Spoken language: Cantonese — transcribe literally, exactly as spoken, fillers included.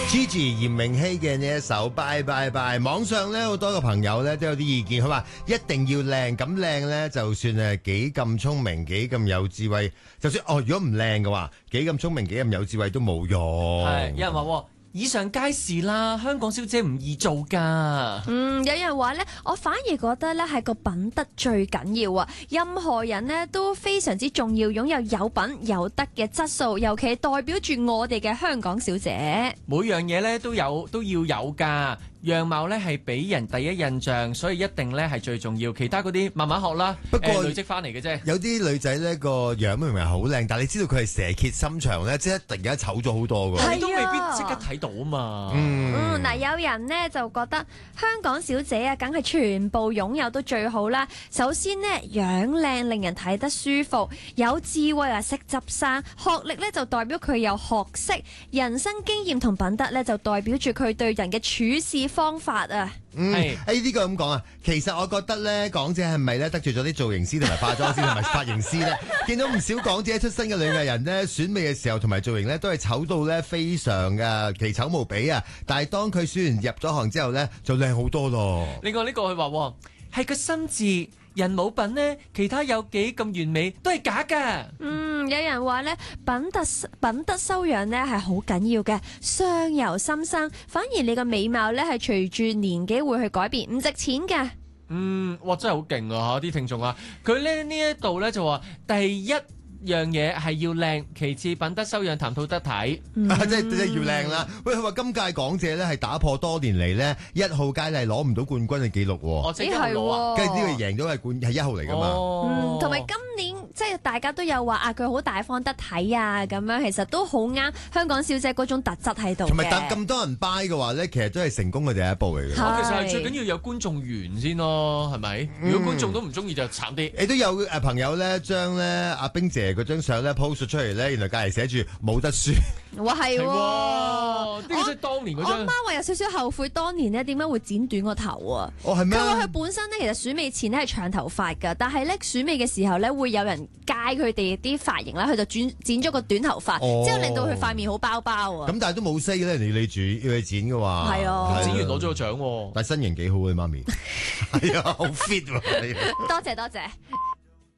Gigi 嚴明熙嘅呢一首拜拜拜，網上咧好多個朋友咧都有啲意見，佢話一定要靚，咁靚咧就算係幾咁聰明，幾咁有智慧，就算哦如果唔靚嘅話，幾咁聰明，幾咁有智慧都冇用。 係有人話以上皆是啦，香港小姐唔易做噶。 嗯，有人話咧，我反而覺得咧係個品德最緊要啊！任何人呢都非常之重要，擁有有品有德嘅質素，尤其係代表住我哋嘅香港小姐。 每樣嘢咧都有都要有噶。樣貌咧係俾人第一印象，所以一定咧係最重要。其他嗰啲慢慢學啦，不過、呃、累積翻嚟嘅啫。 有啲女仔咧個樣明明係好靚，但係你知道佢係蛇蠍心腸咧，即係突然間醜咗好多㗎。 係都未必即刻睇到啊嘛。 嗯，嗱、嗯，有人呢就覺得香港小姐啊，梗係全部擁有都最好啦。首先呢，樣靚令人睇得舒服，有智慧啊，識執生，學歷咧就代表佢有學識，人生經驗同品德咧就代表住佢對人嘅處事方法啊。 嗯，誒呢個咁講啊，其實我覺得咧，港姐係咪咧得罪咗啲造型師同埋化妝師同埋髮型師咧？見到唔少港姐出身嘅女藝人咧，選美嘅時候同埋造型咧都係醜到咧非常噶，奇醜無比啊！但係當佢選完入咗行之後咧，就靚好多咯。 另外呢個佢話係個心智。人冇品呢，其他有幾咁完美都係假噶。 嗯，有人話咧，品德品德修養咧係好緊要嘅，相由心生。反而你個美貌咧係隨住年紀會去改變，唔值錢嘅。 嗯，哇，真係好勁啊！吓啲聽眾啊，佢咧呢一度咧就話第一樣嘢係要靚，其次品德修養談吐得體， 嗯啊、即係即係要靚啦。喂，佢話今屆港姐咧係打破多年嚟咧一號佳麗攞唔到冠軍嘅記錄喎。 我即係攞啊， 跟住呢個贏咗係冠係一號嚟噶嘛。 哦、嗯，同埋今年即係大家都有話啊，佢好大方得體啊，咁樣其實都好啱香港小姐嗰種特質喺度嘅。 同埋但咁多人 buy 嘅話咧，其實都係成功嘅第一步嚟嘅。 其實係最緊要有觀眾緣先咯，係咪？嗯、如果觀眾都唔中意就慘啲。 你都有誒朋友咧將咧阿冰姐嗰張相咧 post 出嚟咧，原來隔離寫住冇得輸。 哇，係喎！ 呢個即係當年嗰張。 我媽話有少少後悔，當年呢點解會剪短個頭啊？ 哦，係咩？ 佢話佢本身呢，其實選美前呢係長頭髮㗎，但係咧選美嘅時候咧會有人介佢哋啲髮型啦，佢就轉剪咗個短頭髮， 哦、 之後令到佢塊面好包包啊！ 咁但係都冇 say 咧，你你住要你剪嘅話， 係啊， 剪完攞咗個獎喎。 但係身形幾好啊，媽咪，係啊，好 fit 喎！ 多謝多謝。